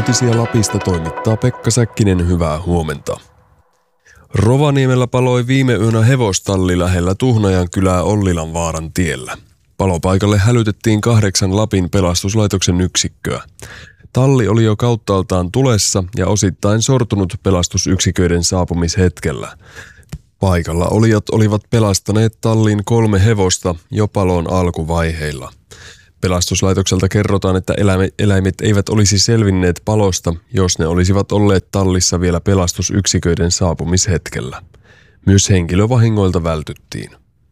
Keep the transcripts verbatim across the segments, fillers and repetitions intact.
Uutisia Lapista toimittaa Pekka Säkkinen, hyvää huomenta. Rovaniemellä paloi viime yönä hevostalli lähellä Tuhnajan kylää Ollilanvaaran tiellä. Palopaikalle hälytettiin kahdeksan Lapin pelastuslaitoksen yksikköä. Talli oli jo kauttaaltaan tulessa ja osittain sortunut pelastusyksiköiden saapumishetkellä. Paikalla olijat olivat pelastaneet tallin kolme hevosta jo palon alkuvaiheilla. Pelastuslaitokselta kerrotaan, että eläimet eivät olisi selvinneet palosta, jos ne olisivat olleet tallissa vielä pelastusyksiköiden saapumishetkellä. Myös henkilövahingoilta vältyttiin.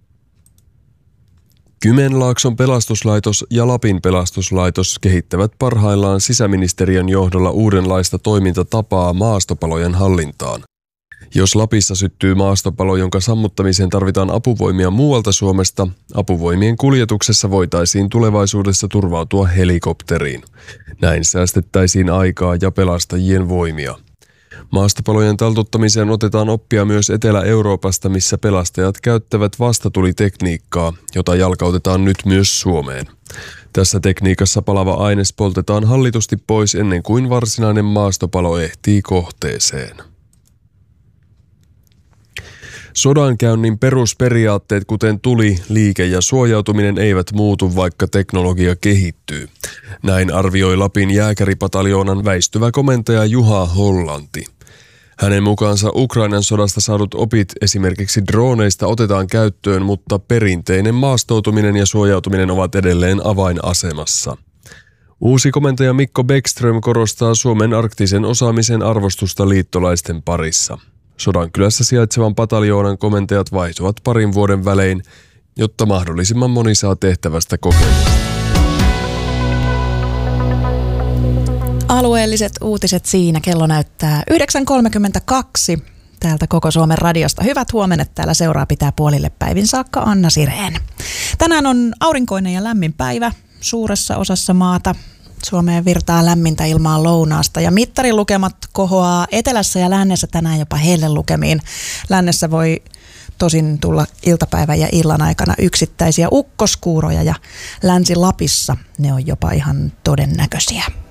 Kymenlaakson pelastuslaitos ja Lapin pelastuslaitos kehittävät parhaillaan sisäministeriön johdolla uudenlaista toimintatapaa maastopalojen hallintaan. Jos Lapissa syttyy maastopalo, jonka sammuttamiseen tarvitaan apuvoimia muualta Suomesta, apuvoimien kuljetuksessa voitaisiin tulevaisuudessa turvautua helikopteriin. Näin säästettäisiin aikaa ja pelastajien voimia. Maastopalojen taltuttamiseen otetaan oppia myös Etelä-Euroopasta, missä pelastajat käyttävät vastatulitekniikkaa, jota jalkautetaan nyt myös Suomeen. Tässä tekniikassa palava aines poltetaan hallitusti pois ennen kuin varsinainen maastopalo ehtii kohteeseen. Sodankäynnin perusperiaatteet, kuten tuli, liike ja suojautuminen, eivät muutu, vaikka teknologia kehittyy. Näin arvioi Lapin jääkäripataljoonan väistyvä komentaja Juha Hollanti. Hänen mukaansa Ukrainan sodasta saadut opit esimerkiksi droneista otetaan käyttöön, mutta perinteinen maastoutuminen ja suojautuminen ovat edelleen avainasemassa. Uusi komentaja Mikko Bäckström korostaa Suomen arktisen osaamisen arvostusta liittolaisten parissa. Sodankylässä sijaitsevan pataljoonan komentajat vaihtuvat parin vuoden välein, jotta mahdollisimman moni saa tehtävästä kokemusta. Alueelliset uutiset siinä. Kello näyttää yhdeksän kolmekymmentäkaksi täältä Koko Suomen radiosta. Hyvät huomenet, täällä seuraa pitää puolille päivin saakka Anna Sireen. Tänään on aurinkoinen ja lämmin päivä suuressa osassa maata. Suomeen virtaa lämmintä ilmaa lounaasta ja mittarilukemat kohoaa etelässä ja lännessä tänään jopa hellelukemiin. Lännessä voi tosin tulla iltapäivän ja illan aikana yksittäisiä ukkoskuuroja ja Länsi-Lapissa ne on jopa ihan todennäköisiä.